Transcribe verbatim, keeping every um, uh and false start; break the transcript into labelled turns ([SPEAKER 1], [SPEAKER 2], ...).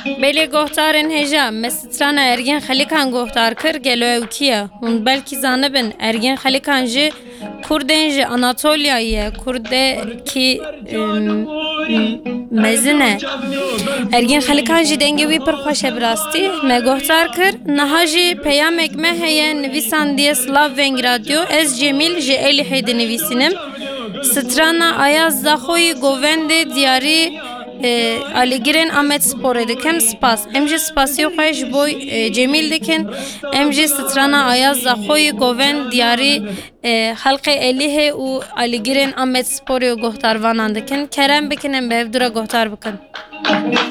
[SPEAKER 1] Beli gohtarın heja mestrana ergen xalikan gohtar kır gelo evkiye. Hun belki zanibin ergen xalikan ji Kurden ji Anatolia'ya Kurde ki mezine ergen xalikan ji dengevi per xoşe birasti me gohtar kır naha ji peyamek me heye nivisan diye Slav Veng Radyo ez Cemil ji eli heyde nivisinim strana ayaz zahoyi govende diyari E, Aligiren Ahmet Spor edikem spas. Emce spası yok ay boy e, Cemil dikin. Emce strana ayaz zahoy goven diyari e, halka elihe u Aligiren Ahmet Spor yo gohtar vanan dikin. Kerem bikin em bevdura gohtar bikin.